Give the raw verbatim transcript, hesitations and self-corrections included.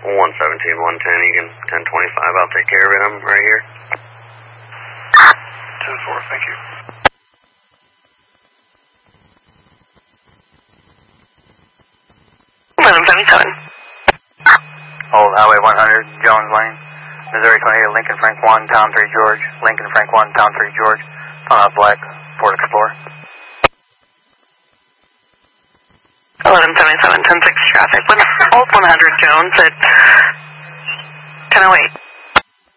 one seventeen, one ten, Egan, ten twenty-five. I'll take care of it. I'm right here. ten four, thank you. eleven seventy-seven. Hold Highway one hundred, Jones Lane, Missouri twenty-eight, Lincoln Frank one, Tom three George, Lincoln Frank one, Tom three George, found out black, Ford Explorer. eleven seventy-seven, ten six traffic, with Old one hundred Jones at ten oh eight.